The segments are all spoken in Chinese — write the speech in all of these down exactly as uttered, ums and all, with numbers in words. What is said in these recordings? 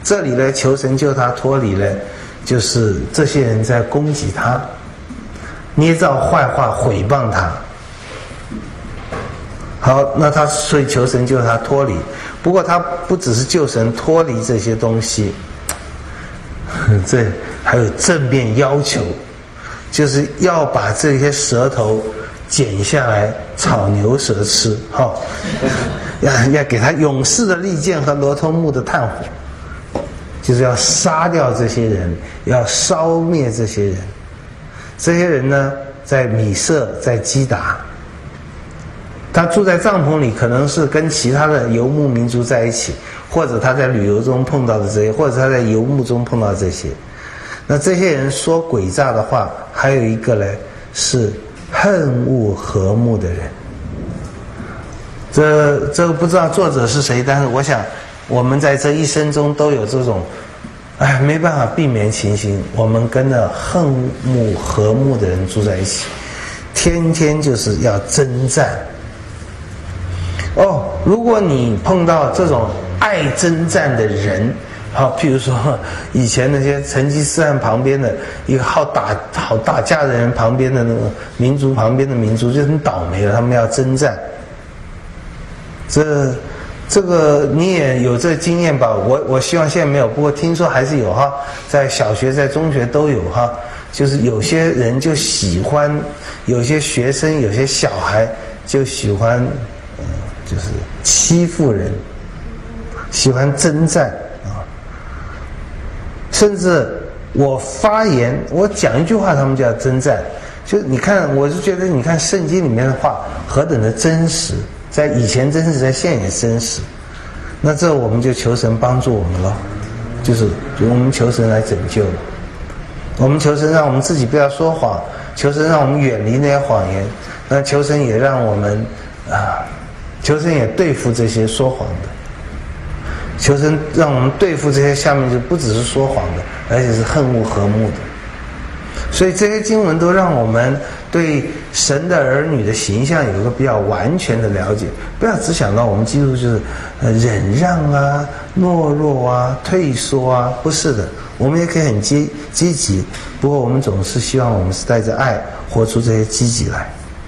这里呢，求神救他脱离呢，就是这些人在攻击他，捏造坏话毁谤他。好，那他所以求神救他脱离。不过他不只是救神脱离这些东西，这还有正面要求，就是要把这些舌头剪下来炒牛舌吃，哈、哦，要要给他勇士的利剑和罗通木的炭火，就是要杀掉这些人，要烧灭这些人。这些人呢，在米色，在基达。他住在帐篷里，可能是跟其他的游牧民族在一起，或者他在旅游中碰到的这些，或者他在游牧中碰到这些。那这些人说诡诈的话，还有一个呢，是恨恶和睦的人。这这个不知道作者是谁，但是我想我们在这一生中都有这种，哎，没办法避免情形，我们跟着恨恶和睦的人住在一起，天天就是要征战。哦，如果你碰到这种爱征战的人，好，譬如说以前那些成吉思汗旁边的一个好打好打架的人旁边的那个民族旁边的民族就很倒霉了，他们要征战。这这个你也有这经验吧？我我希望现在没有，不过听说还是有哈，在小学在中学都有哈，就是有些人就喜欢，有些学生有些小孩就喜欢。就是欺负人，喜欢征战啊！甚至我发言，我讲一句话，他们就要征战。就你看，我是觉得，你看圣经里面的话何等的真实，在以前真实，在现在也真实。那这我们就求神帮助我们了，就是我们求神来拯救，我们求神让我们自己不要说谎，求神让我们远离那些谎言，那求神也让我们啊。求神也对付这些说谎的，求神让我们对付这些下面就不只是说谎的，而且是恨恶和睦的。所以这些经文都让我们对神的儿女的形象有一个比较完全的了解，不要只想到我们基督徒就是呃忍让啊、懦弱啊、退缩啊，不是的，我们也可以很积积极，不过我们总是希望我们是带着爱活出这些积极来。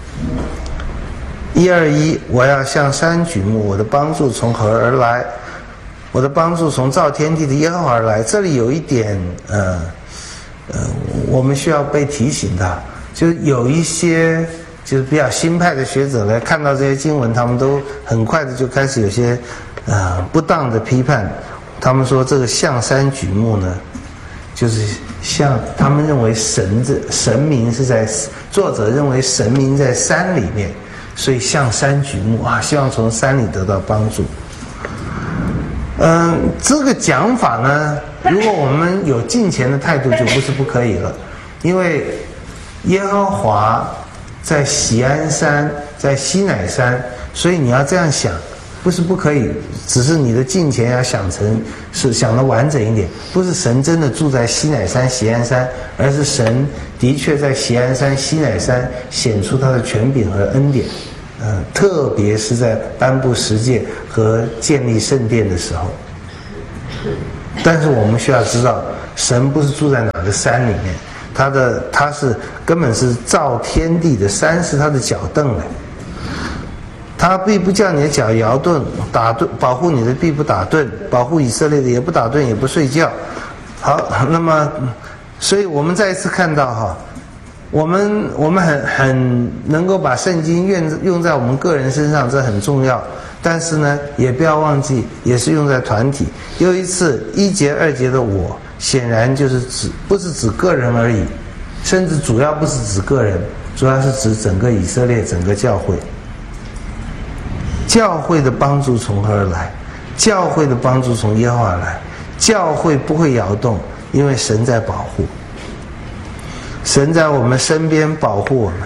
一二一，我要向山举目，我的帮助从何而来？我的帮助从造天地的耶和华而来。这里有一点，呃，呃，我们需要被提醒的，就是有一些就是比较新派的学者来看到这些经文，他们都很快的就开始有些呃不当的批判。他们说这个向山举目呢，就是像他们认为神的神明是在，作者认为神明在山里面。所以向山举目啊，希望从山里得到帮助。嗯，这个讲法呢，如果我们有敬虔的态度，就不是不可以了。因为耶和华在锡安山，在西乃山，所以你要这样想，不是不可以，只是你的敬虔要想成是想得完整一点，不是神真的住在西乃山、锡安山，而是神的确在锡安山、西乃山显出他的权柄和恩典。呃，特别是在颁布十诫和建立圣殿的时候。但是我们需要知道，神不是住在哪个山里面，他的他是根本是造天地的，山是他的脚凳来。他必不叫你的脚摇顿，打盹，保护你的必不打盹，保护以色列的也不打盹，也不睡觉。好，那么，所以我们再一次看到哈。我们我们很很能够把圣经用用在我们个人身上，这很重要。但是呢，也不要忘记，也是用在团体。又一次，一节二节的我，显然就是指不是指个人而已，甚至主要不是指个人，主要是指整个以色列、整个教会。教会的帮助从何而来？教会的帮助从耶和华来。教会不会摇动，因为神在保护。神在我们身边保护我们，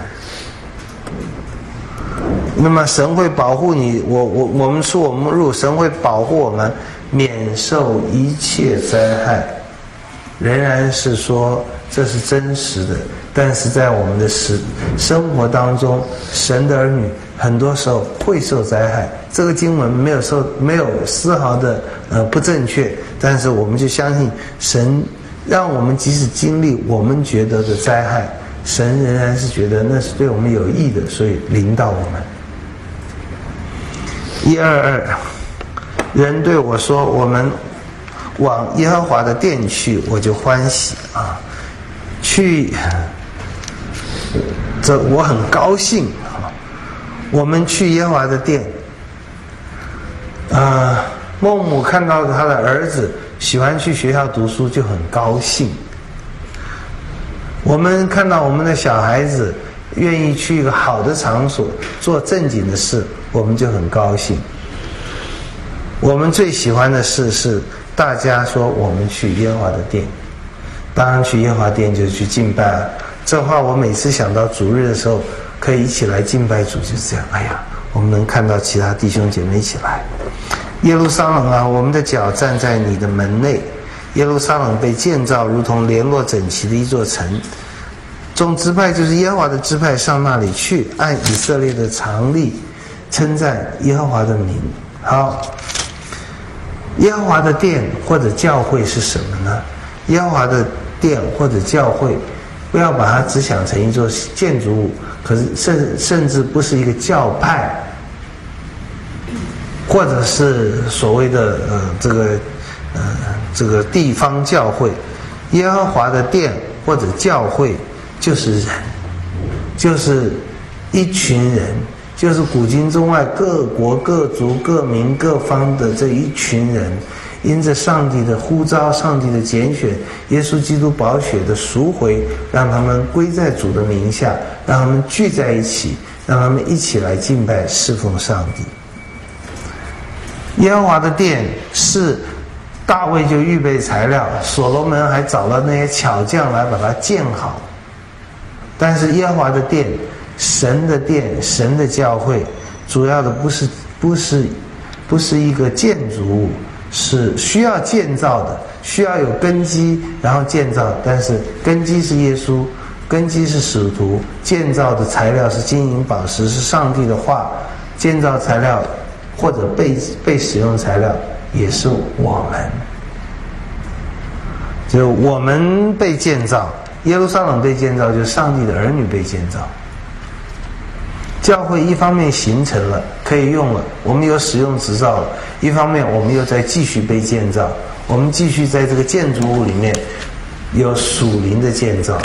那么神会保护你，我我我们出我们入，神会保护我们免受一切灾害。仍然是说这是真实的，但是在我们的生生活当中，神的儿女很多时候会受灾害， 这个经文没有受没有丝毫的呃不正确，但是我们就相信神让我们即使经历我们觉得的灾害，神仍然是觉得那是对我们有益的，所以临到我们。一二二，人对我说：“我们往耶和华的殿去，我就欢喜啊！去，这我很高兴啊！我们去耶和华的殿。”啊，孟母看到他的儿子喜欢去学校读书，就很高兴。我们看到我们的小孩子愿意去一个好的场所做正经的事，我们就很高兴。我们最喜欢的事是大家说我们去耶和华的殿，当然去耶和华殿就去敬拜了。这话我每次想到主日的时候，可以一起来敬拜主，就是这样。哎呀，我们能看到其他弟兄姐妹一起来。耶路撒冷啊，我们的脚站在你的门内。耶路撒冷被建造如同联络整齐的一座城。众支派就是耶和华的支派上那里去，按以色列的常例称赞耶和华的名。好，耶和华的殿或者教会是什么呢？耶和华的殿或者教会，不要把它只想成一座建筑物，可是甚甚至不是一个教派，或者是所谓的呃这个呃这个地方教会。耶和华的殿或者教会就是人，就是一群人，就是古今中外各国各族各民各方的这一群人，因着上帝的呼召，上帝的拣选，耶稣基督宝血的赎回，让他们归在主的名下，让他们聚在一起，让他们一起来敬拜侍奉上帝。耶和华的殿是大卫就预备材料，所罗门还找了那些巧匠来把它建好。但是耶和华的殿，神的殿，神的教会，主要的不是不是不是一个建筑物，是需要建造的，需要有根基，然后建造。但是根基是耶稣，根基是使徒，建造的材料是金银宝石，是上帝的话。建造材料或者被被使用材料也是我们，就我们被建造。耶路撒冷被建造，就是上帝的儿女被建造。教会一方面形成了，可以用了，我们有使用执照了；一方面我们又在继续被建造，我们继续在这个建筑物里面有属灵的建造。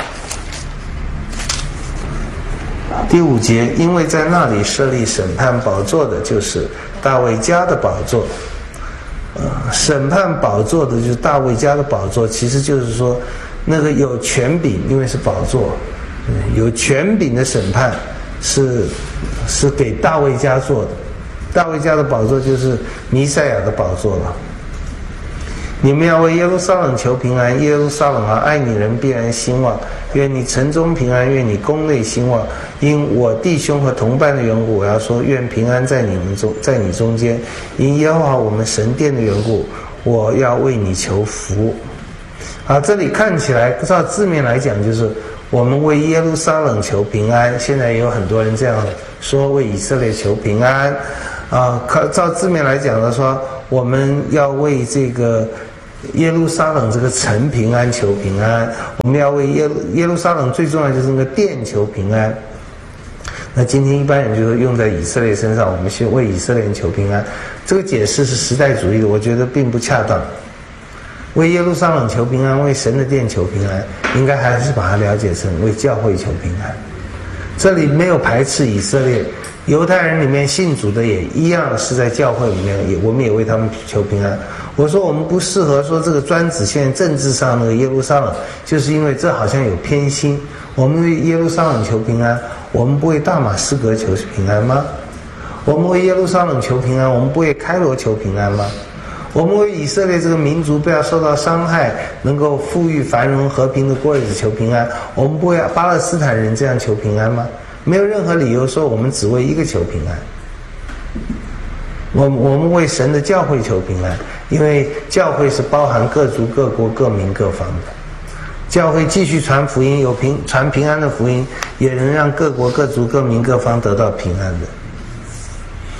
第五节，因为在那里设立审判宝座的，就是大卫家的宝座。呃，审判宝座的就是大卫家的宝座，其实就是说那个有权柄，因为是宝座，有权柄的审判是是给大卫家做的。大卫家的宝座就是弥赛亚的宝座了。你们要为耶路撒冷求平安，耶路撒冷啊，爱你人必然兴旺。愿你城中平安，愿你宫内兴旺。因我弟兄和同伴的缘故，我要说，愿平安在你们中，在你中间。因耶和华我们神殿的缘故，我要为你求福。好，这里看起来照字面来讲，就是我们为耶路撒冷求平安。现在也有很多人这样说，为以色列求平安。啊，照字面来讲的说，我们要为这个耶路撒冷这个城平安求平安，我们要为耶路耶路撒冷最重要就是那个殿求平安。那今天一般人就是用在以色列身上，我们先为以色列人求平安。这个解释是时代主义的，我觉得并不恰当。为耶路撒冷求平安，为神的殿求平安，应该还是把它了解成为教会求平安。这里没有排斥以色列，犹太人里面信主的也一样是在教会里面，也我们也为他们求平安。我说我们不适合说这个专指现在政治上那个耶路撒冷，就是因为这好像有偏心。我们为耶路撒冷求平安，我们不为大马士革求平安吗？我们为耶路撒冷求平安，我们不为开罗求平安吗？我们为以色列这个民族不要受到伤害，能够富裕繁荣和平的过日子求平安，我们不为巴勒斯坦人这样求平安吗？没有任何理由说我们只为一个求平安。我我们为神的教会求平安，因为教会是包含各族各国各民各方的。教会继续传福音，有平传平安的福音，也能让各国各族各民各方得到平安的。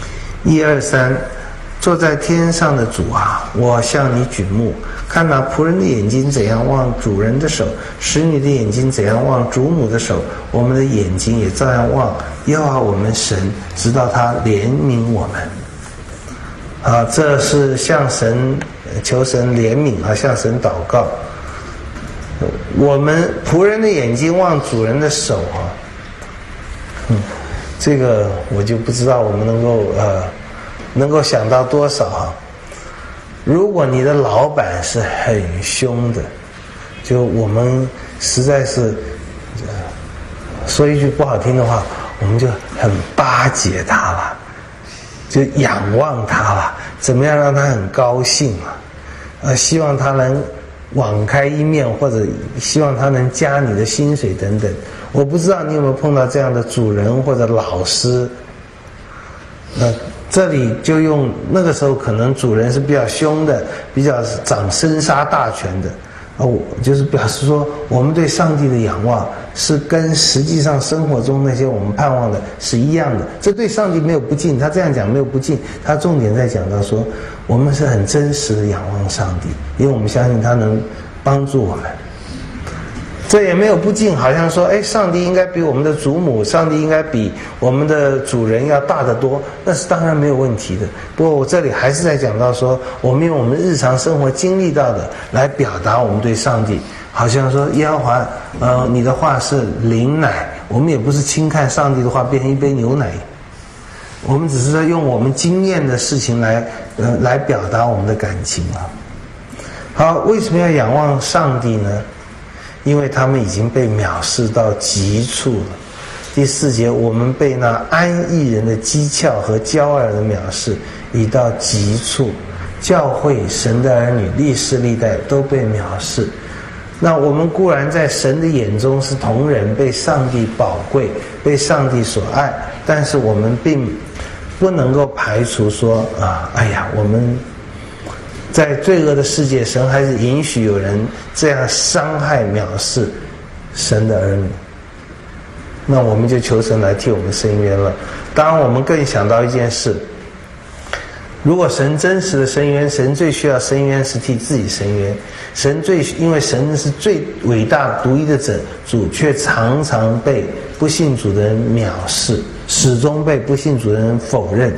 一二三，坐在天上的主啊，我向你举目，看那仆人的眼睛怎样望主人的手，使女的眼睛怎样望主母的手，我们的眼睛也照样望耶和华我们神，直到他怜悯我们。啊，这是向神求神怜悯啊，向神祷告。我们仆人的眼睛望主人的手啊，嗯，这个我就不知道我们能够呃能够想到多少啊。如果你的老板是很凶的，就我们实在是、呃、说一句不好听的话，我们就很巴结他了，就仰望他了，怎么样让他很高兴啊？呃，希望他能网开一面，或者希望他能加你的薪水等等。我不知道你有没有碰到这样的主人或者老师。那这里就用那个时候可能主人是比较凶的，比较掌生杀大权的，哦，就是表示说我们对上帝的仰望是跟实际上生活中那些我们盼望的是一样的。这对上帝没有不敬，他这样讲没有不敬，他重点在讲到说我们是很真实的仰望上帝，因为我们相信他能帮助我们。这也没有不敬，好像说，哎，上帝应该比我们的祖母，上帝应该比我们的主人要大得多，那是当然没有问题的。不过我这里还是在讲到说，我们用我们日常生活经历到的来表达我们对上帝，好像说耶和华，呃，你的话是灵奶，我们也不是轻看上帝的话变成一杯牛奶，我们只是在用我们经验的事情来，呃，来表达我们的感情啊。好，为什么要仰望上帝呢？因为他们已经被藐视到极处了。第四节，我们被那安逸人的讥诮和骄傲的藐视已到极处。教会神的儿女历世历代都被藐视。那我们固然在神的眼中是同人，被上帝宝贵，被上帝所爱，但是我们并不能够排除说啊，哎呀，我们在罪恶的世界，神还是允许有人这样伤害藐视神的儿女。那我们就求神来替我们伸冤了。当然我们更想到一件事，如果神真实的伸冤，神最需要伸冤是替自己伸冤。神最因为神是最伟大独一的者主，却常常被不信主的人藐视，始终被不信主的人否认。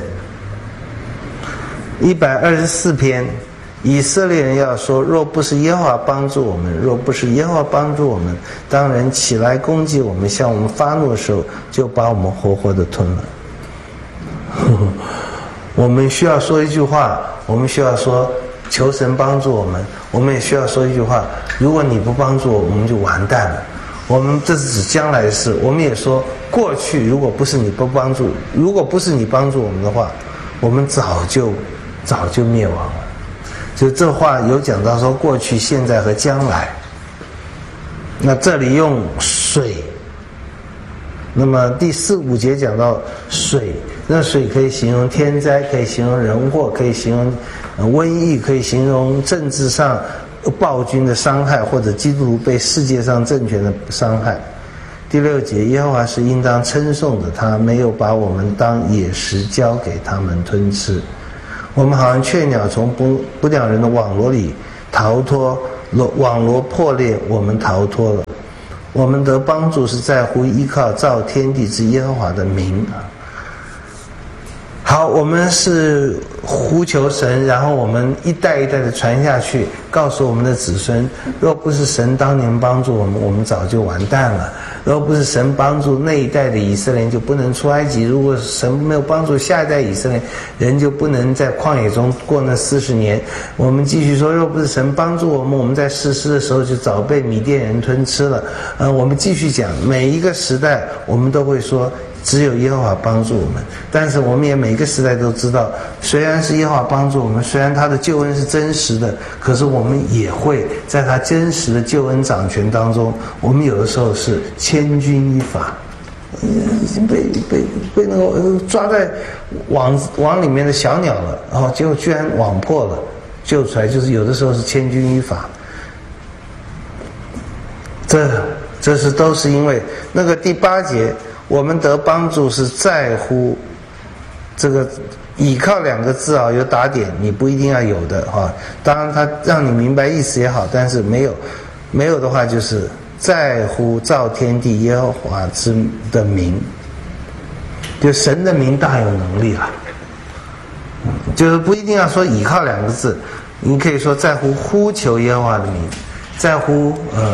一百二十四篇，以色列人要说，若不是耶和华帮助我们，若不是耶和华帮助我们，当人起来攻击我们，向我们发怒的时候，就把我们活活的吞了。我们需要说一句话，我们需要说求神帮助我们，我们也需要说一句话，如果你不帮助我，我们就完蛋了。我们这是指将来的事，我们也说过去如果不是你不帮助，如果不是你帮助我们的话，我们早就早就灭亡了。就这话有讲到说过去、现在和将来。那这里用水，那么第四五节讲到水，那水可以形容天灾，可以形容人祸，可以形容、呃、瘟疫，可以形容政治上暴君的伤害，或者基督徒被世界上政权的伤害。第六节，耶和华是应当称颂的，他没有把我们当野食交给他们吞吃。我们好像雀鸟从不不良人的网罗里逃脱，网罗破裂，我们逃脱了。我们得帮助是在乎依靠造天地之耶和华的名。好，我们是呼求神，然后我们一代一代的传下去，告诉我们的子孙，若不是神当年帮助我们，我们早就完蛋了。若不是神帮助那一代的以色列人，就不能出埃及。如果神没有帮助下一代以色列人，就不能在旷野中过那四十年。我们继续说，若不是神帮助我们，我们在士师的时候就早被米甸人吞吃了。呃，我们继续讲，每一个时代我们都会说只有耶和华帮助我们，但是我们也每个时代都知道，虽然是耶和华帮助我们，虽然他的救恩是真实的，可是我们也会在他真实的救恩掌权当中，我们有的时候是千钧一发，已经被被被那个抓在网网里面的小鸟了，然后结果居然网破了，救出来，就是有的时候是千钧一发。这这是都是因为那个第八节，我们得帮助是在乎这个倚靠两个字啊，有打点你不一定要有的哈。当然他让你明白意思也好，但是没有没有的话，就是在乎造天地耶和华之的名，就神的名大有能力了。就是不一定要说倚靠两个字，你可以说在乎呼求耶和华的名，在乎呃，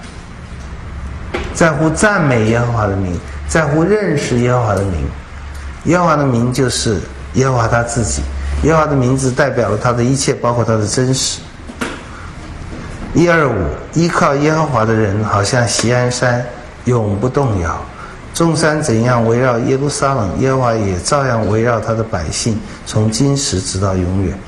在乎赞美耶和华的名，在乎认识耶和华的名。耶和华的名就是耶和华他自己，耶和华的名字代表了他的一切，包括他的真实。一二五，依靠耶和华的人好像锡安山，永不动摇。众山怎样围绕耶路撒冷，耶和华也照样围绕他的百姓，从今时直到永远。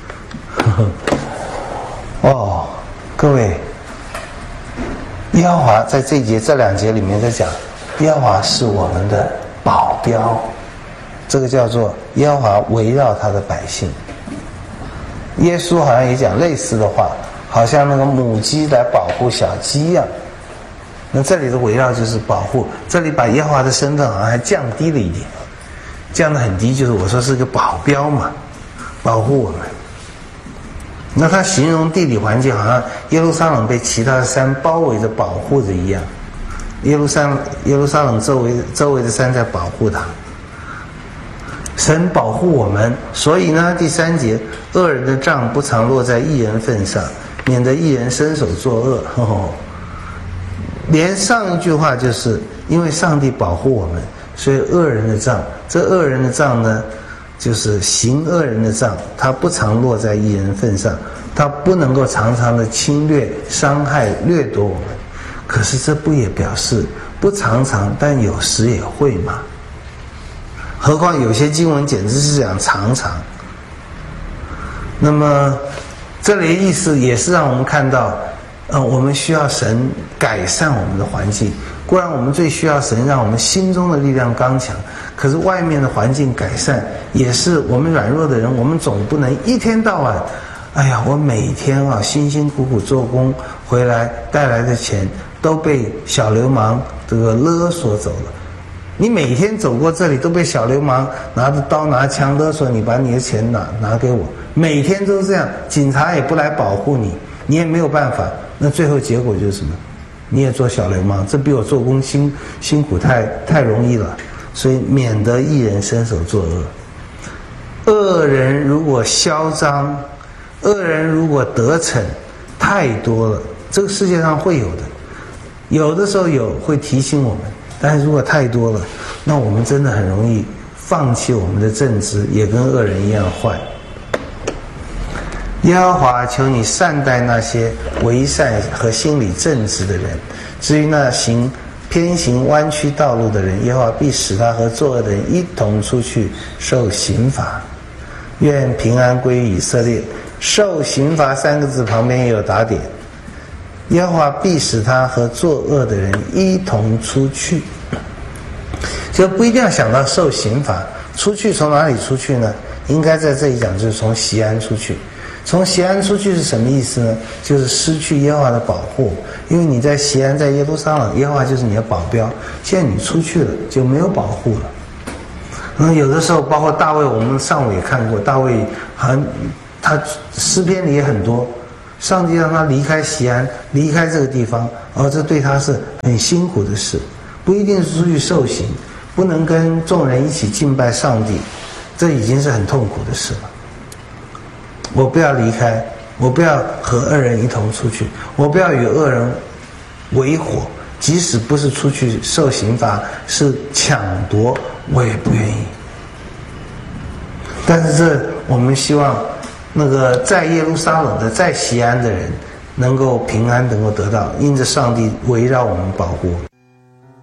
哦，各位，耶和华在这一节这两节里面在讲，耶和华是我们的保镖，这个叫做耶和华围绕他的百姓。耶稣好像也讲类似的话，好像那个母鸡来保护小鸡一样。那这里的围绕就是保护，这里把耶和华的身份好像还降低了一点，降得很低，就是我说是个保镖嘛，保护我们。那他形容地理环境好像耶路撒冷被其他的山包围着保护着一样，耶路撒耶路撒冷周围周围的山在保护他。神保护我们，所以呢，第三节，恶人的杖不常落在义人份上，免得义人伸手作恶。呵呵，连上一句话就是因为上帝保护我们，所以恶人的杖，这恶人的杖呢，就是行恶人的杖，他不常落在义人份上，他不能够常常的侵略、伤害、掠夺我们。可是这不也表示不常常，但有时也会吗？何况有些经文简直是讲常常。那么这里的意思也是让我们看到，呃，我们需要神改善我们的环境。固然我们最需要神让我们心中的力量刚强，可是外面的环境改善也是我们软弱的人，我们总不能一天到晚，哎呀，我每天啊辛辛苦苦做工回来带来的钱都被小流氓这个勒索走了。你每天走过这里都被小流氓拿着刀拿枪勒索你，把你的钱拿拿给我，每天都这样，警察也不来保护你，你也没有办法，那最后结果就是什么？你也做小流氓，这比我做工辛辛苦太太容易了。所以免得义人伸手作恶。恶人如果嚣张，恶人如果得逞，太多了，这个世界上会有的，有的时候有会提醒我们，但是如果太多了，那我们真的很容易放弃我们的正直，也跟恶人一样坏。耶和华，求你善待那些为善和心里正直的人，至于那行偏行弯曲道路的人，耶和华必使他和作恶的人一同出去受刑罚。愿平安归于以色列。受刑罚三个字旁边也有打点，耶和华必使他和作恶的人一同出去。就不一定要想到受刑罚，出去从哪里出去呢？应该在这里讲，就是从锡安出去。从锡安出去是什么意思呢？就是失去耶和华的保护，因为你在锡安，在耶路撒冷，耶和华就是你的保镖，现在你出去了就没有保护了。嗯，有的时候包括大卫，我们上午也看过，大卫好像他诗篇里也很多，上帝让他离开锡安，离开这个地方，而这对他是很辛苦的事，不一定是出去受刑，不能跟众人一起敬拜上帝，这已经是很痛苦的事了。我不要离开，我不要和恶人一同出去，我不要与恶人为伙，即使不是出去受刑罚，是抢夺，我也不愿意。但是这我们希望那个在耶路撒冷的，在锡安的人能够平安，能够得到，因着上帝围绕我们保护。